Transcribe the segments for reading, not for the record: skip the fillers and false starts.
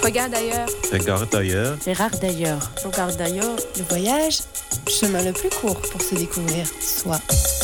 Regarde ailleurs. Regarde ailleurs. Regarde ailleurs. Regarde ailleurs. Le voyage, chemin le plus court pour se découvrir soi.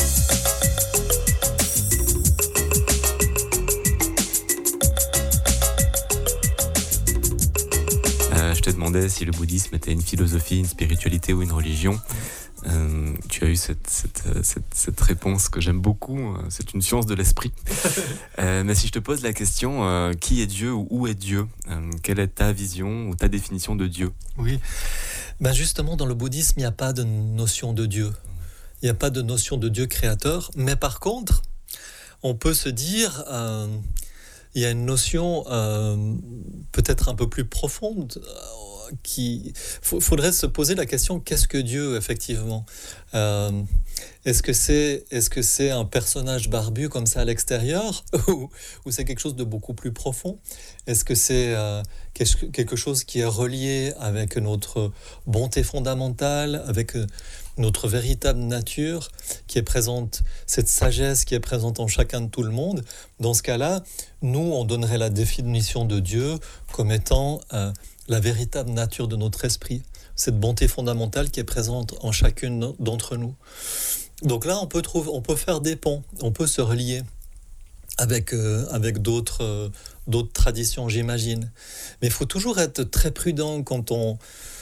Je te demandais si le bouddhisme était une philosophie, une spiritualité ou une religion. Tu as eu cette réponse que j'aime beaucoup. C'est une science de l'esprit. Mais si je te pose la question, qui est Dieu ou où est Dieu ? Quelle est ta vision ou ta définition de Dieu ? Oui, justement, dans le bouddhisme, il n'y a pas de notion de Dieu. Il n'y a pas de notion de Dieu créateur. Mais par contre, on peut se dire, il y a une notion peut-être un peu plus profonde. Faudrait se poser la question, qu'est-ce que Dieu effectivement ? Est-ce que c'est un personnage barbu comme ça à l'extérieur ou c'est quelque chose de beaucoup plus profond ? Est-ce que c'est quelque chose qui est relié avec notre bonté fondamentale, avec notre véritable nature qui est présente, cette sagesse qui est présente en chacun de tout le monde ? Dans ce cas-là, nous, on donnerait la définition de Dieu comme étant la véritable nature de notre esprit, cette bonté fondamentale qui est présente en chacune d'entre nous. Donc là, on peut faire des ponts, on peut se relier avec d'autres traditions, j'imagine. Mais il faut toujours être très prudent quand on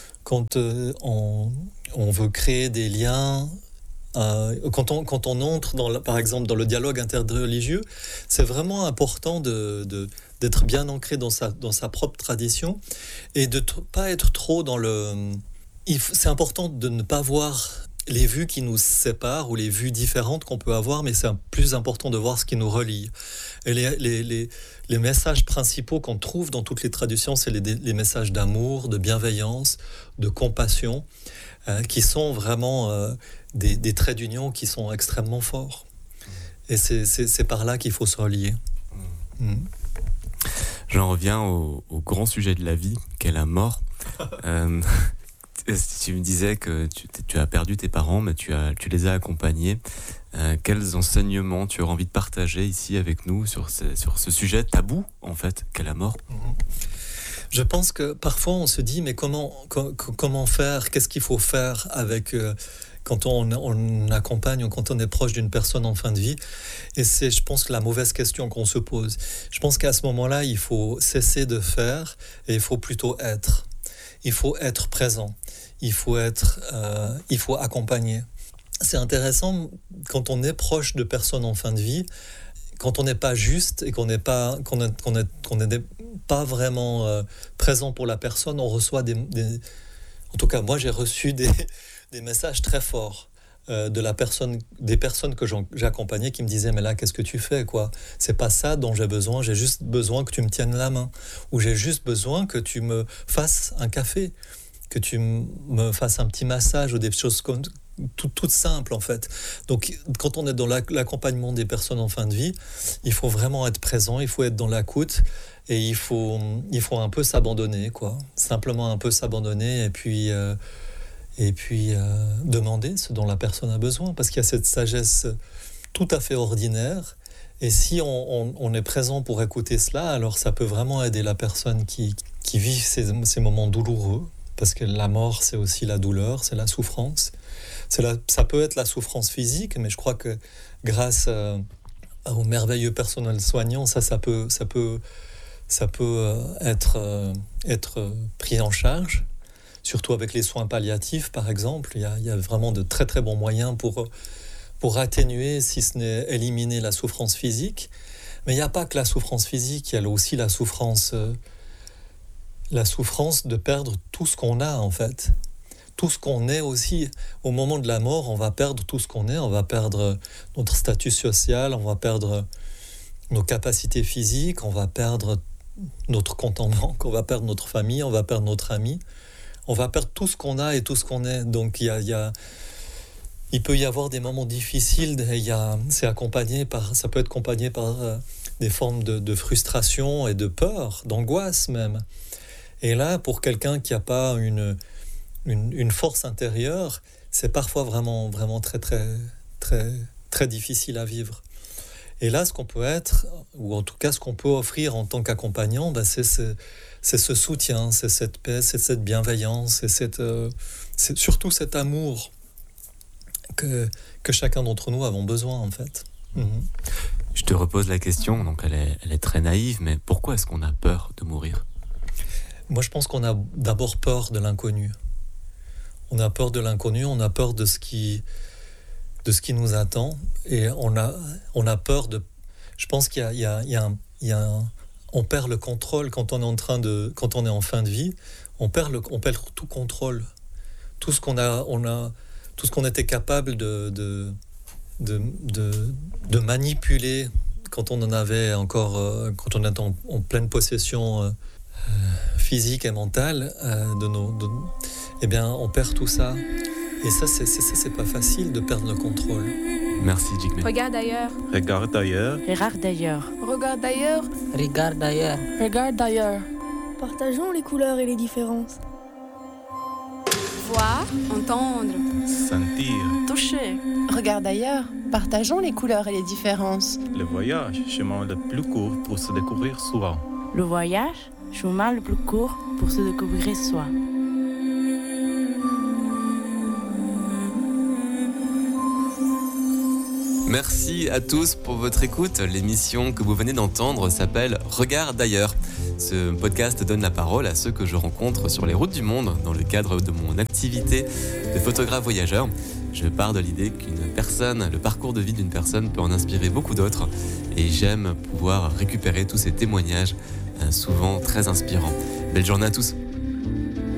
veut créer des liens. Quand on entre par exemple dans le dialogue interreligieux, c'est vraiment important d'être bien ancré dans sa propre tradition et de pas être trop dans c'est important de ne pas voir les vues qui nous séparent ou les vues différentes qu'on peut avoir, mais c'est plus important de voir ce qui nous relie. Et les messages principaux qu'on trouve dans toutes les traditions, c'est les messages d'amour, de bienveillance, de compassion, qui sont vraiment des traits d'union qui sont extrêmement forts. Et c'est par là qu'il faut se relier. J'en reviens au grand sujet de la vie, qu'est la mort. Tu me disais que tu as perdu tes parents, mais tu les as accompagnés. Quels enseignements tu aurais envie de partager ici avec nous sur ce sujet tabou, en fait, qu'est la mort ? Je pense que parfois on se dit, mais comment faire ? Qu'est-ce qu'il faut faire avec quand on accompagne ou quand on est proche d'une personne en fin de vie ? Et c'est, je pense, la mauvaise question qu'on se pose. Je pense qu'à ce moment-là, il faut cesser de faire et il faut plutôt être. Il faut être présent. Il faut accompagner. C'est intéressant quand on est proche de personnes en fin de vie. Quand on n'est pas juste et qu'on n'est pas vraiment présent pour la personne, on reçoit en tout cas moi j'ai reçu des messages très forts des personnes que j'accompagnais qui me disaient, mais là qu'est-ce que tu fais quoi ? C'est pas ça dont j'ai besoin, j'ai juste besoin que tu me tiennes la main, ou j'ai juste besoin que tu me fasses un café, que tu me fasses un petit massage, ou des choses comme toutes simples en fait. Donc quand on est dans l'accompagnement des personnes en fin de vie, il faut vraiment être présent, il faut être dans l'écoute et il faut un peu s'abandonner quoi, simplement un peu s'abandonner et puis demander ce dont la personne a besoin, parce qu'il y a cette sagesse tout à fait ordinaire et si on est présent pour écouter cela, alors ça peut vraiment aider la personne qui vit ces moments douloureux, parce que la mort c'est aussi la douleur, c'est la souffrance. Ça peut être la souffrance physique, mais je crois que grâce au merveilleux personnel soignant, ça peut être pris en charge, surtout avec les soins palliatifs par exemple. Il y a vraiment de très très bons moyens pour atténuer, si ce n'est éliminer la souffrance physique. Mais il n'y a pas que la souffrance physique, il y a aussi la souffrance de perdre tout ce qu'on a en fait. Tout ce qu'on est aussi, au moment de la mort, on va perdre tout ce qu'on est, on va perdre notre statut social, on va perdre nos capacités physiques, on va perdre notre compte en banque, on va perdre notre famille, on va perdre notre ami, on va perdre tout ce qu'on a et tout ce qu'on est. Donc il peut y avoir des moments difficiles, ça peut être accompagné par des formes de frustration et de peur, d'angoisse même. Et là, pour quelqu'un qui n'a pas une force intérieure, c'est parfois vraiment, vraiment très, très, très, très difficile à vivre. Et là, ce qu'on peut être, ou en tout cas ce qu'on peut offrir en tant qu'accompagnant, c'est ce soutien, c'est cette paix, c'est cette bienveillance, c'est surtout cet amour que chacun d'entre nous avons besoin, en fait. Je te repose la question, donc elle est très naïve, mais pourquoi est-ce qu'on a peur de mourir ? Moi, je pense qu'on a d'abord peur de l'inconnu. On a peur de l'inconnu, on a peur de ce qui nous attend, et on a peur de... Je pense qu'il y a on perd le contrôle quand on est en fin de vie. On perd tout contrôle, tout ce qu'on était capable de manipuler quand on en avait encore, quand on était en pleine possession physique et mentale eh bien, on perd tout ça. Et ça, c'est pas facile de perdre le contrôle. Merci, Jigme. Regarde ailleurs. Regarde ailleurs. Regarde d'ailleurs. Regarde ailleurs. Regarde d'ailleurs. Regarde ailleurs. Partageons les couleurs et les différences. Voir, entendre. Sentir. Toucher. Regarde ailleurs. Partageons les couleurs et les différences. Le voyage, chemin le plus court pour se découvrir soi. Le voyage, chemin le plus court pour se découvrir soi. Merci à tous pour votre écoute. L'émission que vous venez d'entendre s'appelle Regarde d'ailleurs. Ce podcast donne la parole à ceux que je rencontre sur les routes du monde dans le cadre de mon activité de photographe voyageur. Je pars de l'idée le parcours de vie d'une personne peut en inspirer beaucoup d'autres, et j'aime pouvoir récupérer tous ces témoignages, souvent très inspirants. Belle journée à tous.